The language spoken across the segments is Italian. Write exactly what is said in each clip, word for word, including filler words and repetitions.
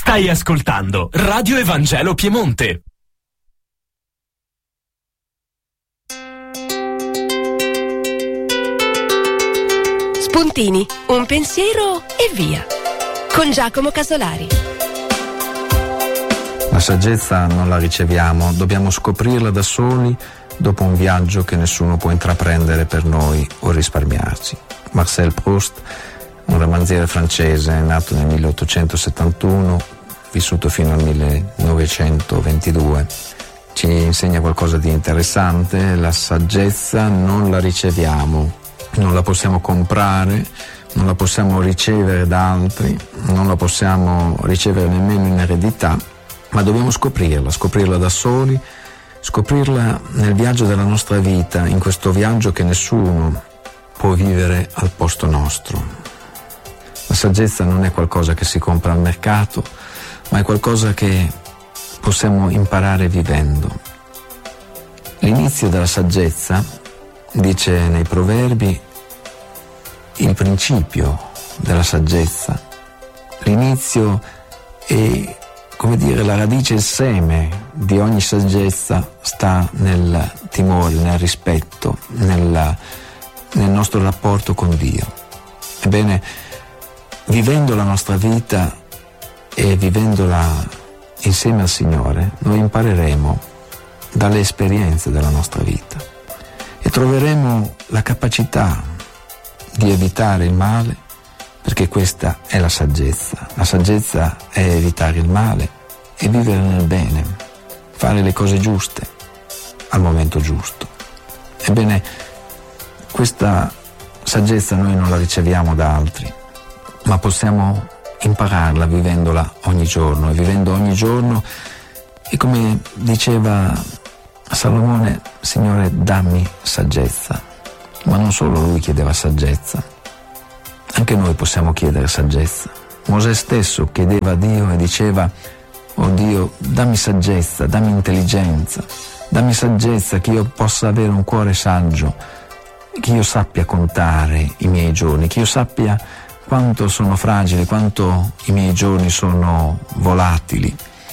Stai ascoltando Radio Evangelo Piemonte. Spuntini, un pensiero e via. Con Giacomo Casolari. La saggezza non la riceviamo, dobbiamo scoprirla da soli dopo un viaggio che nessuno può intraprendere per noi o risparmiarci. Marcel Proust, un romanziere francese nato nel milleottocentosettantuno, vissuto fino al millenovecentoventidue, ci insegna qualcosa di interessante. La saggezza non la riceviamo, non la possiamo comprare, non la possiamo ricevere da altri, non la possiamo ricevere nemmeno in eredità, ma dobbiamo scoprirla, scoprirla da soli, scoprirla nel viaggio della nostra vita, in questo viaggio che nessuno può vivere al posto nostro. La saggezza non è qualcosa che si compra al mercato, ma è qualcosa che possiamo imparare vivendo. L'inizio della saggezza, dice nei Proverbi, il principio della saggezza, l'inizio e, come dire, la radice, il seme di ogni saggezza sta nel timore, nel rispetto, nel, nel nostro rapporto con Dio. Ebbene, vivendo la nostra vita e vivendola insieme al Signore, noi impareremo dalle esperienze della nostra vita e troveremo la capacità di evitare il male, perché questa è la saggezza. La saggezza è evitare il male e vivere nel bene, fare le cose giuste al momento giusto. Ebbene, questa saggezza noi non la riceviamo da altri, ma possiamo impararla vivendola ogni giorno, e vivendo ogni giorno, e come diceva Salomone, Signore, dammi saggezza. Ma non solo lui chiedeva saggezza, anche noi possiamo chiedere saggezza. Mosè stesso chiedeva a Dio e diceva: oh Dio, dammi saggezza, dammi intelligenza, dammi saggezza, che io possa avere un cuore saggio, che io sappia contare i miei giorni, che io sappia quanto sono fragile, quanto i miei giorni sono volatili.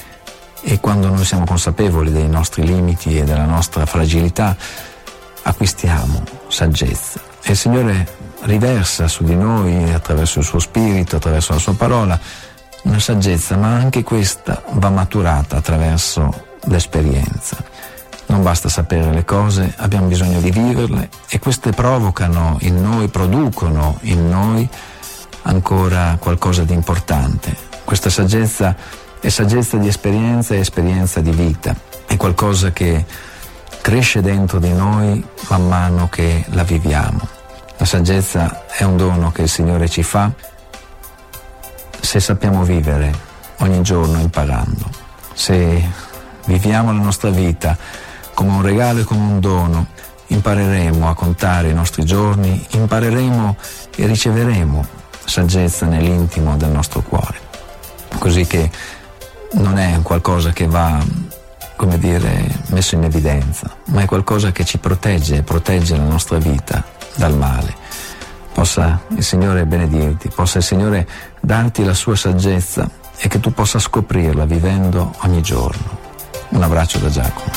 E quando noi siamo consapevoli dei nostri limiti e della nostra fragilità, acquistiamo saggezza. E il Signore riversa su di noi, attraverso il suo Spirito, attraverso la sua parola, una saggezza, ma anche questa va maturata attraverso l'esperienza. Non basta sapere le cose, abbiamo bisogno di viverle, e queste provocano in noi, producono in noi ancora qualcosa di importante. Questa saggezza è saggezza di esperienza e esperienza di vita, è qualcosa che cresce dentro di noi man mano che la viviamo. La saggezza è un dono che il Signore ci fa se sappiamo vivere ogni giorno imparando. Se viviamo la nostra vita come un regalo e come un dono, impareremo a contare i nostri giorni, impareremo e riceveremo saggezza nell'intimo del nostro cuore. Così che non è qualcosa che va, come dire, messo in evidenza, ma è qualcosa che ci protegge, protegge la nostra vita dal male. Possa il Signore benedirti, possa il Signore darti la sua saggezza e che tu possa scoprirla vivendo ogni giorno. Un abbraccio da Giacomo.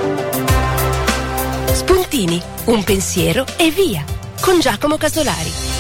Spuntini, un pensiero e via. Con Giacomo Casolari.